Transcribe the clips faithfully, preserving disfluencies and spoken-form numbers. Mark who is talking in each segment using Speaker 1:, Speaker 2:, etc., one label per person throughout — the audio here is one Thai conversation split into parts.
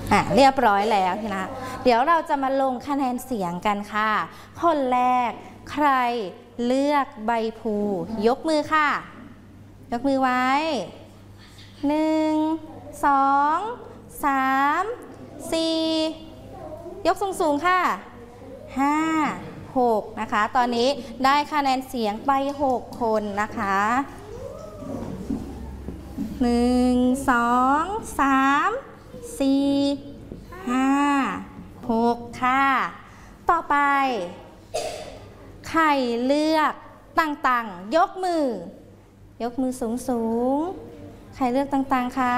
Speaker 1: อ่ะเรียบร้อยแล้วทีนะเดี๋ยวเราจะมาลงคะแนนเสียงกันค่ะคนแรกใครเลือกใบพลูยกมือค่ะยกมือไว้หนึ่งสองสามสี่ยกสูงๆค่ะห้าหกนะคะตอนนี้ได้คะแนนเสียงไปหกคนนะคะหนึ่งสองสามสี่ห้าหกค่ะต่อไปใครเลือกต่างๆยกมือยกมือสูงๆใครเลือกต่างๆคะ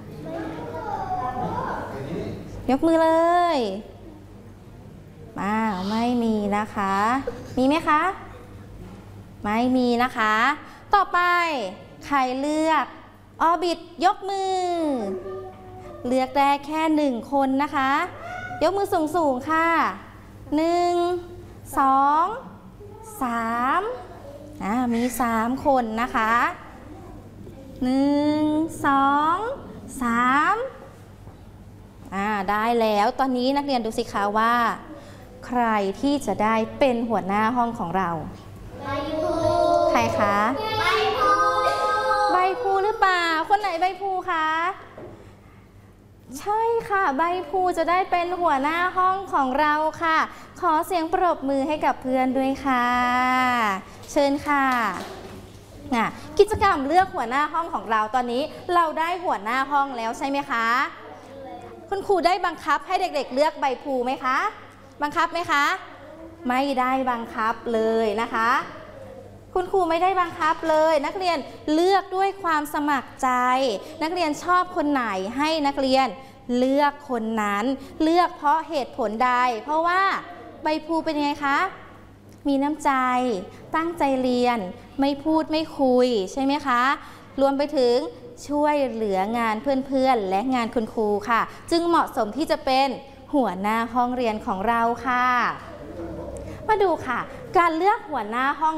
Speaker 1: ยกมือเลยอ้าวไม่มีนะคะมีไหมคะไม่มีนะคะต่อไปใครเลือกออบิทยกมือเลือกได้แค่หนึ่งคนนะคะยกมือสูงๆค่ะหนึ่งสองสามอ่ามีสามคนนะคะหนึ่งสองสามอ่าได้แล้วตอนนี้นักเรียนดูสิคะว่าใครที่จะได้เป็นหัวหน้าห้องของเราใบพลูใครคะใบพลูใบพลูหรือเปล่าคนไหนใบพลูคะใช่ค่ะใบพลูจะได้เป็นหัวหน้าห้องของเราค่ะขอเสียงปรบมือให้กับเพื่อนด้วยค่ะเชิญค่ะกิจกรรมเลือกหัวหน้าห้องของเราตอนนี้เราได้หัวหน้าห้องแล้วใช่ไหมคะคุณครูได้บังคับให้เด็กๆเลือกใบพลูไหมคะบังคับไหมคะไม่ได้บังคับเลยนะคะคุณครูไม่ได้บังคับเลยนักเรียนเลือกด้วยความสมัครใจนักเรียนชอบคนไหนให้นักเรียนเลือกคนนั้นเลือกเพราะเหตุผลใดเพราะว่าใบพลูเป็นยังไงคะมีน้ำใจตั้งใจเรียนไม่พูดไม่คุยใช่ไหมคะรวมไปถึงช่วยเหลืองานเพื่อนๆและงานคุณครูค่ะจึงเหมาะสมที่จะเป็นหัวหน้าห้องเรียนของเราค่ะมาดูค่ะการเลือกหัวหน้าห้อง